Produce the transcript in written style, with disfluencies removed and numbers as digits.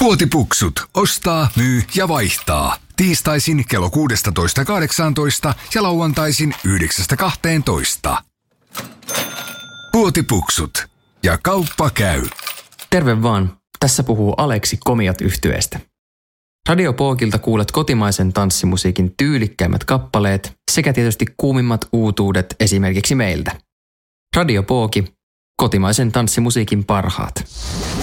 Puotipuksut. Ostaa, myy ja vaihtaa. Tiistaisin kello 16.18 ja lauantaisin 9.12. Puotipuksut. Ja kauppa käy. Terve vaan. Tässä puhuu Aleksi Komiat -yhtyeestä. Radio Pookilta kuulet kotimaisen tanssimusiikin tyylikkäimmät kappaleet sekä tietysti kuumimmat uutuudet esimerkiksi meiltä. Radio Pooki. Kotimaisen tanssimusiikin parhaat.